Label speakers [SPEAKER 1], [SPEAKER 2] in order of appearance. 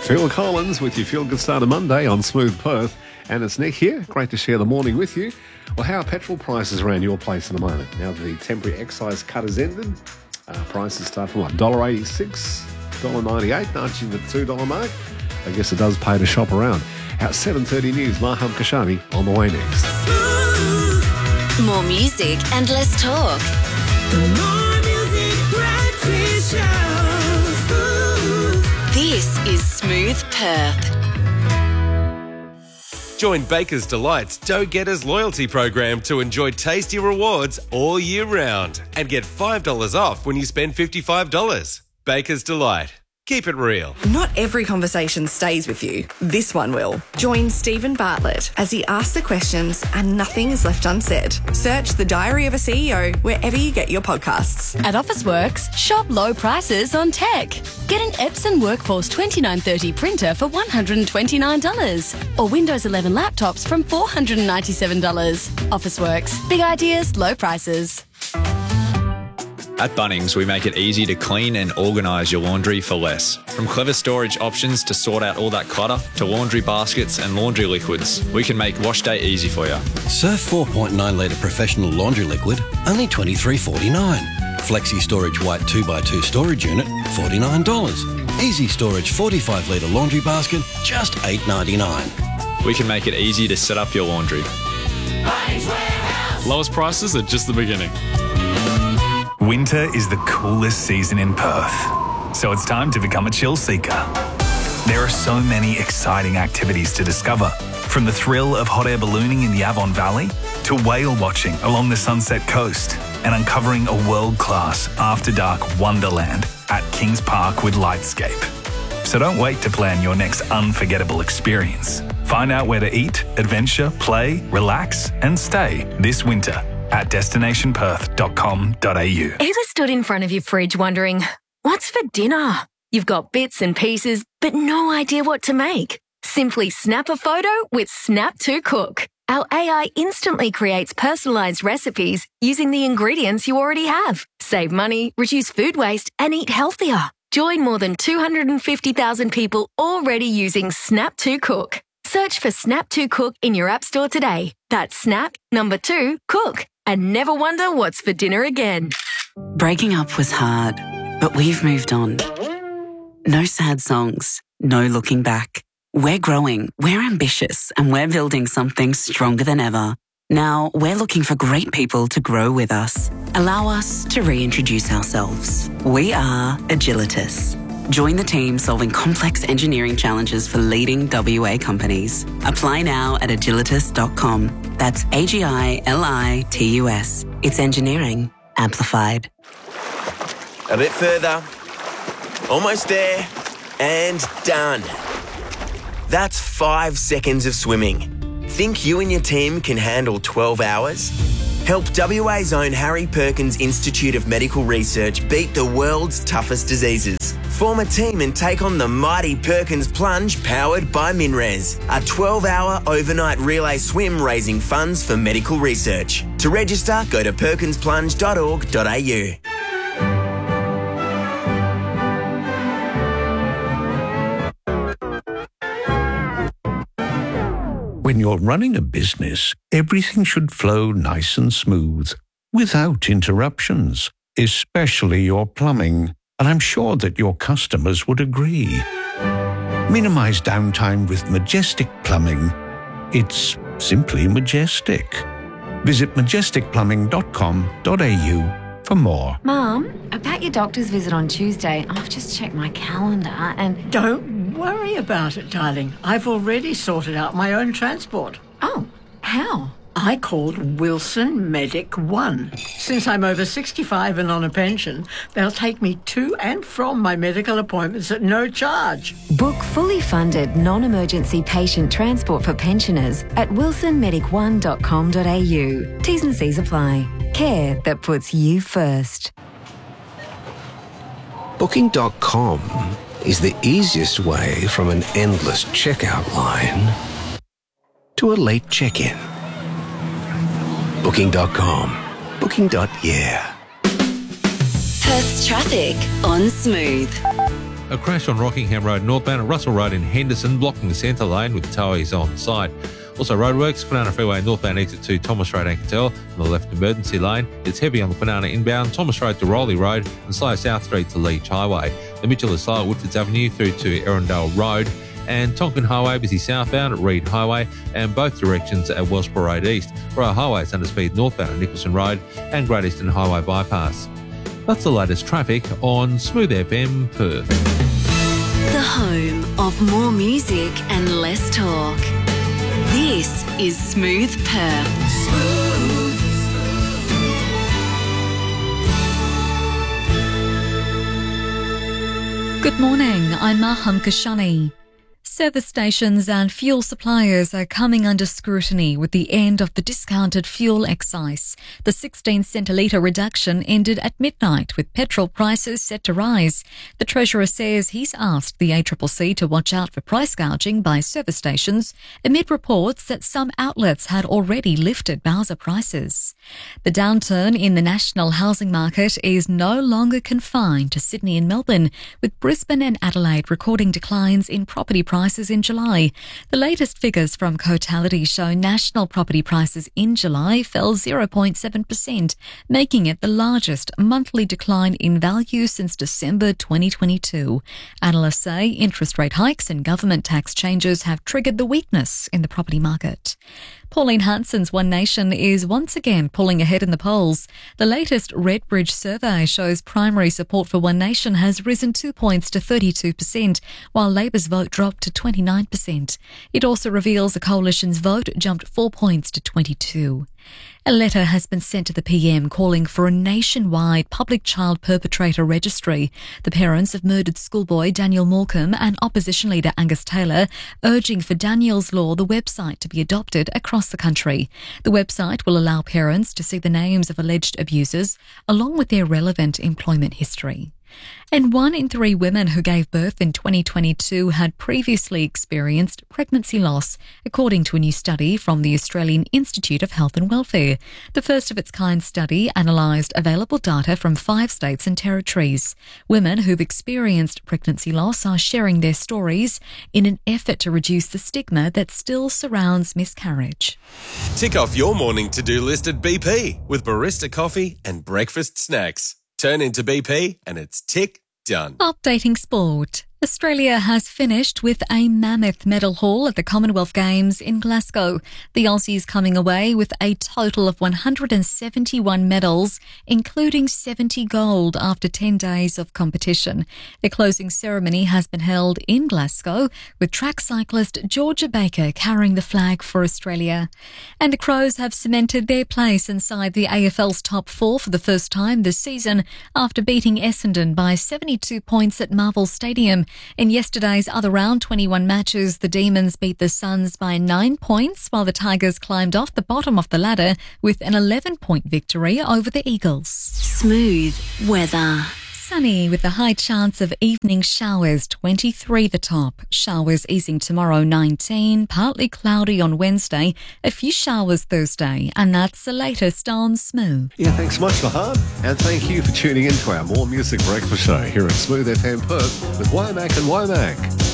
[SPEAKER 1] Phil Collins with your Feel Good Start of Monday on Smooth Perth. And it's Nick here. Great to share the morning with you. Well, how are petrol prices around your place at the moment? Now the temporary excise cut has ended. Prices start from what, $1.86, $1.98, nudging the $2 mark. I guess it does pay to shop around. At 7:30 News, Maham Kashani on the way next.
[SPEAKER 2] More music and less talk.
[SPEAKER 3] More music, breakfast show.
[SPEAKER 2] This is Smooth Perth.
[SPEAKER 4] Join Baker's Delight's Dough Getters loyalty program to enjoy tasty rewards all year round and get $5 off when you spend $55. Baker's Delight. Keep it real.
[SPEAKER 5] Not every conversation stays with you. This one will. Join Stephen Bartlett as he asks the questions and nothing is left unsaid. Search The Diary of a CEO wherever you get your podcasts.
[SPEAKER 6] At Officeworks, shop low prices on tech. Get an Epson Workforce 2930 printer for $129 or Windows 11 laptops from $497. Officeworks. Big ideas, low prices.
[SPEAKER 7] At Bunnings, we make it easy to clean and organise your laundry for less. From clever storage options to sort out all that clutter, to laundry baskets and laundry liquids, we can make wash day easy for you.
[SPEAKER 8] Surf 4.9 litre professional laundry liquid, only $23.49. Flexi Storage White 2x2 storage unit, $49. Easy Storage 45 litre laundry basket, just $8.99.
[SPEAKER 7] We can make it easy to set up your laundry.
[SPEAKER 3] Bunnings Warehouse.
[SPEAKER 9] Lowest prices are just the beginning. Winter is the coolest season in Perth, so it's time to become a chill seeker. There are so many exciting activities to discover, from the thrill of hot air ballooning in the Avon Valley to whale watching along the Sunset Coast and uncovering a world-class after-dark wonderland at Kings Park with Lightscape. So don't wait to plan your next unforgettable experience. Find out where to eat, adventure, play, relax and stay this winter at destinationperth.com.au.
[SPEAKER 10] Ever stood in front of your fridge wondering, what's for dinner? You've got bits and pieces, but no idea what to make. Simply snap a photo with Snap to Cook. Our AI instantly creates personalised recipes using the ingredients you already have. Save money, reduce food waste, and eat healthier. Join more than 250,000 people already using Snap to Cook. Search for Snap to Cook in your app store today. That's Snap, 2, Cook. And never wonder what's for dinner again.
[SPEAKER 11] Breaking up was hard, but we've moved on. No sad songs, no looking back. We're growing, we're ambitious, and we're building something stronger than ever. Now, we're looking for great people to grow with us. Allow us to reintroduce ourselves. We are Agilitas. Join the team solving complex engineering challenges for leading WA companies. Apply now at agilitas.com. That's AGILITUS. It's engineering amplified.
[SPEAKER 12] A bit further. Almost there. And done. That's 5 seconds of swimming. Think you and your team can handle 12 hours? Help WA's own Harry Perkins Institute of Medical Research beat the world's toughest diseases. Form a team and take on the mighty Perkins Plunge powered by MinRes, a 12-hour overnight relay swim raising funds for medical research. To register, go to perkinsplunge.org.au.
[SPEAKER 13] When you're running a business, everything should flow nice and smooth, without interruptions, especially your plumbing. And I'm sure that your customers would agree. Minimize downtime with Majestic Plumbing. It's simply majestic. Visit majesticplumbing.com.au for more.
[SPEAKER 14] Mum, about your doctor's visit on Tuesday, I've just checked my calendar and...
[SPEAKER 15] Don't worry about it, darling. I've already sorted out my own transport.
[SPEAKER 14] Oh, how?
[SPEAKER 15] I called Wilson Medic One. Since I'm over 65 and on a pension, they'll take me to and from my medical appointments at no charge.
[SPEAKER 14] Book fully funded non-emergency patient transport for pensioners at wilsonmedic1.com.au. T's and C's apply. Care that puts you first.
[SPEAKER 16] Booking.com is the easiest way from an endless checkout line to a late check-in. Booking.com. Booking.yeah.
[SPEAKER 2] Perth's traffic on Smooth.
[SPEAKER 17] A crash on Rockingham Road northbound at Russell Road in Henderson, blocking the centre lane with towies on site. Also roadworks, Banana Freeway northbound exit to Thomas Road, Ancatel, in the left emergency lane. It's heavy on the Banana inbound, Thomas Road to Rowley Road, and slow South Street to Leach Highway. The Mitchell is slow at Woodfords Avenue through to Erindale Road, and Tonkin Highway busy southbound at Reed Highway, and both directions at Wellsborough Road East. Royal Highway is under speed northbound at Nicholson Road and Great Eastern Highway bypass. That's the latest traffic on Smooth FM Perth.
[SPEAKER 2] The home of more music and less talk. This is Smooth Perth.
[SPEAKER 18] Good morning, I'm Maham Kashani. Service stations and fuel suppliers are coming under scrutiny with the end of the discounted fuel excise. The 16 cent a litre reduction ended at midnight with petrol prices set to rise. The Treasurer says he's asked the ACCC to watch out for price gouging by service stations amid reports that some outlets had already lifted Bowser prices. The downturn in the national housing market is no longer confined to Sydney and Melbourne, with Brisbane and Adelaide recording declines in property prices in July. The latest figures from Cotality show national property prices in July fell 0.7%, making it the largest monthly decline in value since December 2022. Analysts say interest rate hikes and government tax changes have triggered the weakness in the property market. Pauline Hanson's One Nation is once again pulling ahead in the polls. The latest Redbridge survey shows primary support for One Nation has risen 2 points to 32%, while Labor's vote dropped to 29%. It also reveals the coalition's vote jumped 4 points to 22%. A letter has been sent to the PM calling for a nationwide public child perpetrator registry. The parents of murdered schoolboy Daniel Morecambe and opposition leader Angus Taylor urging for Daniel's Law, the website, to be adopted across the country. The website will allow parents to see the names of alleged abusers along with their relevant employment history. And 1 in 3 women who gave birth in 2022 had previously experienced pregnancy loss, according to a new study from the Australian Institute of Health and Welfare. The first of its kind study analysed available data from 5 states and territories. Women who've experienced pregnancy loss are sharing their stories in an effort to reduce the stigma that still surrounds miscarriage.
[SPEAKER 4] Tick off your morning to-do list at BP with barista coffee and breakfast snacks. Turn into BP and it's tick done.
[SPEAKER 18] Updating sport. Australia has finished with a mammoth medal haul at the Commonwealth Games in Glasgow. The Aussies coming away with a total of 171 medals, including 70 gold after 10 days of competition. The closing ceremony has been held in Glasgow, with track cyclist Georgia Baker carrying the flag for Australia. And the Crows have cemented their place inside the AFL's top 4 for the first time this season after beating Essendon by 72 points at Marvel Stadium. In yesterday's other round 21 matches, the Demons beat the Suns by 9 points, while the Tigers climbed off the bottom of the ladder with an 11-point victory over the Eagles.
[SPEAKER 2] Smooth weather.
[SPEAKER 18] Sunny with a high chance of evening showers, 23 the top. Showers easing tomorrow, 19. Partly cloudy on Wednesday. A few showers Thursday. And that's the latest on Smooth.
[SPEAKER 1] Yeah, thanks so much, Fahad. And thank you for tuning in to our More Music Breakfast Show here at Smooth FM Perth with Womack and Womack.